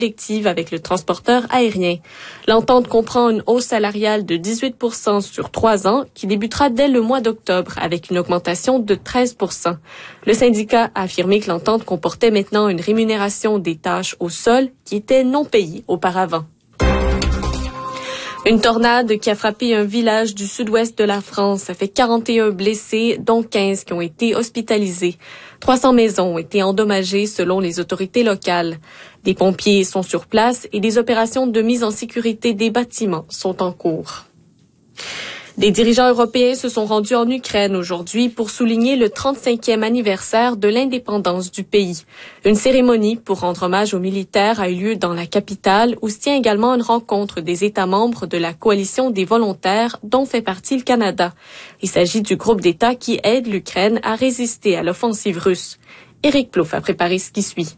collective avec le transporteur aérien. L'entente comprend une hausse salariale de 18% sur 3 ans qui débutera dès le mois d'octobre avec une augmentation de 13%. Le syndicat a affirmé que l'entente comportait maintenant une rémunération des tâches au sol qui étaient non payées auparavant. Une tornade qui a frappé un village du sud-ouest de la France a fait 41 blessés, dont 15 qui ont été hospitalisés. 300 maisons ont été endommagées selon les autorités locales. Des pompiers sont sur place et des opérations de mise en sécurité des bâtiments sont en cours. Des dirigeants européens se sont rendus en Ukraine aujourd'hui pour souligner le 35e anniversaire de l'indépendance du pays. Une cérémonie pour rendre hommage aux militaires a eu lieu dans la capitale où se tient également une rencontre des États membres de la coalition des volontaires dont fait partie le Canada. Il s'agit du groupe d'États qui aide l'Ukraine à résister à l'offensive russe. Éric Plouffe a préparé ce qui suit.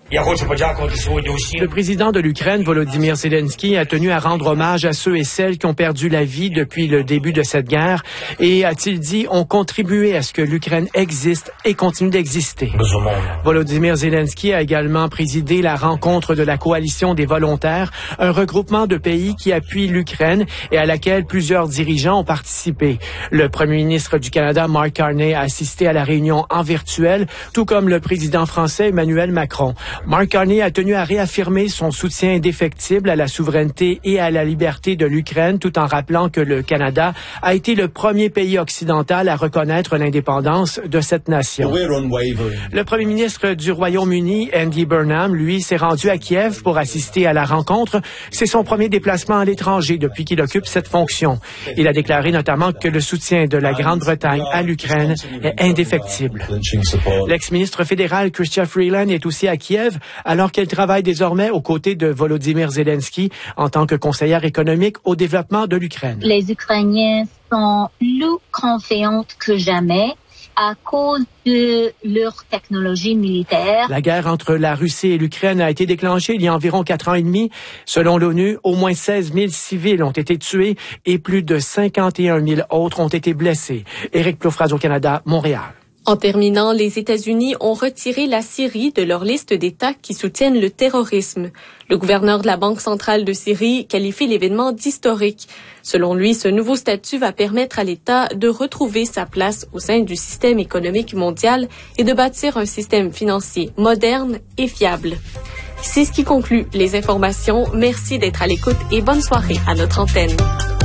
Le président de l'Ukraine, Volodymyr Zelensky, a tenu à rendre hommage à ceux et celles qui ont perdu la vie depuis le début de cette guerre et, a-t-il dit, ont contribué à ce que l'Ukraine existe et continue d'exister. Volodymyr Zelensky a également présidé la rencontre de la coalition des volontaires, un regroupement de pays qui appuie l'Ukraine et à laquelle plusieurs dirigeants ont participé. Le premier ministre du Canada, Mark Carney, a assisté à la réunion en virtuel, tout comme le président français Emmanuel Macron. Mark Carney a tenu à réaffirmer son soutien indéfectible à la souveraineté et à la liberté de l'Ukraine, tout en rappelant que le Canada a été le premier pays occidental à reconnaître l'indépendance de cette nation. Le premier ministre du Royaume-Uni, Andy Burnham, lui, s'est rendu à Kiev pour assister à la rencontre. C'est son premier déplacement à l'étranger depuis qu'il occupe cette fonction. Il a déclaré notamment que le soutien de la Grande-Bretagne à l'Ukraine est indéfectible. L'ex-ministre fédéral Chrystia Freeland est aussi à Kiev alors qu'elle travaille désormais aux côtés de Volodymyr Zelensky en tant que conseillère économique au développement de l'Ukraine. Les Ukrainiens sont plus confiants que jamais à cause de leur technologie militaire. La guerre entre la Russie et l'Ukraine a été déclenchée il y a environ 4 ans et demi. Selon l'ONU, au moins 16 000 civils ont été tués et plus de 51 000 autres ont été blessés. Éric Plouffe, Radio-Canada, Montréal. En terminant, les États-Unis ont retiré la Syrie de leur liste d'États qui soutiennent le terrorisme. Le gouverneur de la Banque centrale de Syrie qualifie l'événement d'historique. Selon lui, ce nouveau statut va permettre à l'État de retrouver sa place au sein du système économique mondial et de bâtir un système financier moderne et fiable. C'est ce qui conclut les informations. Merci d'être à l'écoute et bonne soirée à notre antenne.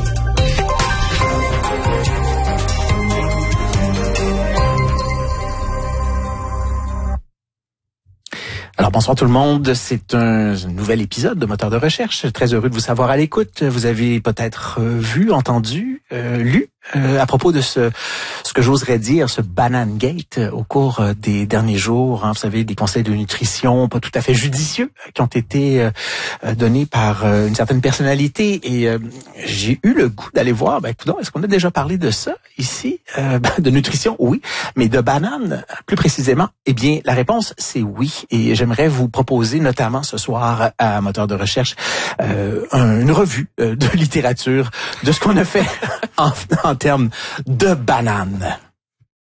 Alors bonsoir tout le monde, c'est un nouvel épisode de Moteur de recherche. Très heureux de vous savoir à l'écoute. Vous avez peut-être vu, entendu, lu à propos de ce que j'oserais dire, ce Banane Gate au cours des derniers jours. Vous savez, des conseils de nutrition pas tout à fait judicieux qui ont été donnés par une certaine personnalité. Et j'ai eu le goût d'aller voir, est-ce qu'on a déjà parlé de ça ici? De nutrition, oui. Mais de banane, plus précisément, eh bien, la réponse, c'est oui. Et j'aimerais vous proposer, notamment ce soir à Moteur de recherche, une revue de littérature de ce qu'on a fait en termes de bananes.